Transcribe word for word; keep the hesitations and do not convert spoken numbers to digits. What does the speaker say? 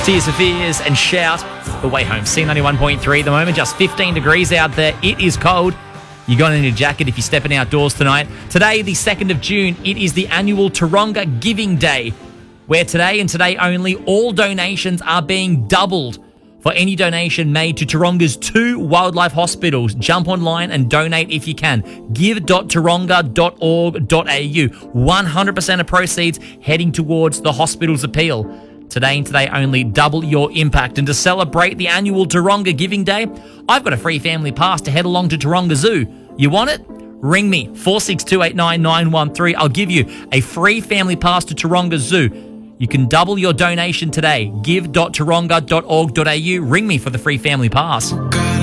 Tears for Fears and Shout. The way home, C ninety-one point three at the moment, just fifteen degrees out there. It is cold. You got in your jacket if you're stepping outdoors tonight. Today, the second of June, it is the annual Taronga Giving Day, where today and today only, all donations are being doubled for any donation made to Taronga's two wildlife hospitals. Jump online and donate if you can. give dot taronga dot org dot a u. one hundred percent of proceeds heading towards the hospital's appeal. Today and today only, double your impact. And to celebrate the annual Taronga Giving Day, I've got a free family pass to head along to Taronga Zoo. You want it? Ring me, four six two eight nine nine one three. I'll give you a free family pass to Taronga Zoo. You can double your donation today. give dot taronga dot org dot a u. Ring me for the free family pass.